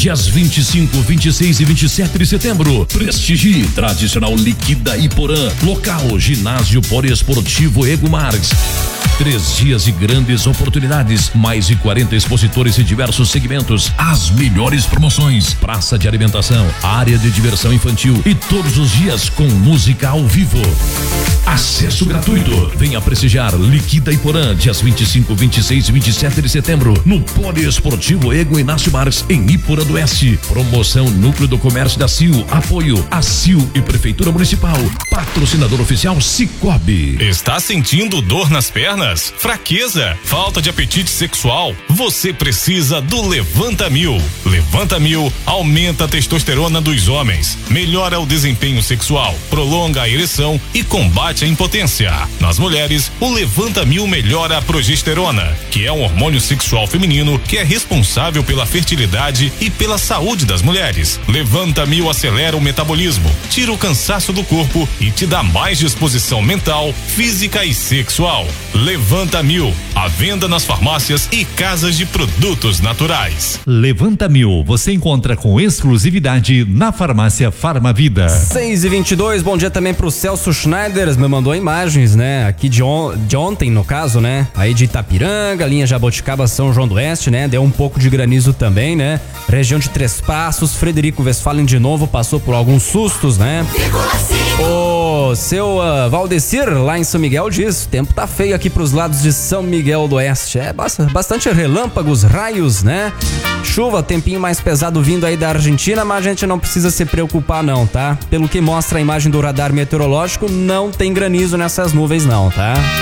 dias 25, 26 e 27 de setembro. Prestigie tradicional Liquida Iporã. Local Ginásio Poliesportivo Ego Marx. 3 dias de grandes oportunidades, mais de 40 expositores em diversos segmentos, as melhores promoções, praça de alimentação, área de diversão infantil e todos os dias com música ao vivo. Acesso gratuito. Venha prestigiar Liquida Iporã, dias 25, 26 e 27 de setembro, no Poliesportivo Ego Inácio Marques, em Iporã do Oeste. Promoção Núcleo do Comércio da CIL. Apoio a CIL e Prefeitura Municipal. Patrocinador oficial Cicobi. Está sentindo dor nas pernas? Fraqueza? Falta de apetite sexual? Você precisa do Levanta Mil. Levanta Mil aumenta a testosterona dos homens, melhora o desempenho sexual, prolonga a ereção e combate a impotência. Nas mulheres, o Levanta Mil melhora a progesterona, que é um hormônio sexual feminino que é responsável pela fertilidade e pela saúde das mulheres. Levanta Mil acelera o metabolismo, tira o cansaço do corpo e te dá mais disposição mental, física e sexual. Levanta Mil, à venda nas farmácias e casas de produtos naturais. Levanta Mil, você encontra com exclusividade na farmácia Farmavida. 6h22, bom dia também pro Celso Schneider, me mandou imagens, né? Aqui de ontem, no caso, né? Aí de Itapiranga, linha Jaboticaba, São João do Oeste, né? Deu um pouco de granizo também, né? Região de Três Passos, Frederico Westphalen de novo passou por alguns sustos, né? O seu Valdecir, lá em São Miguel, diz: o tempo tá feio aqui pros lados de São Miguel do Oeste. É bastante relâmpagos, raios, né? Chuva, tempinho mais pesado vindo aí da Argentina, mas a gente não precisa se preocupar não, tá? Pelo que mostra a imagem do radar meteorológico, não tem granizo nessas nuvens não, tá?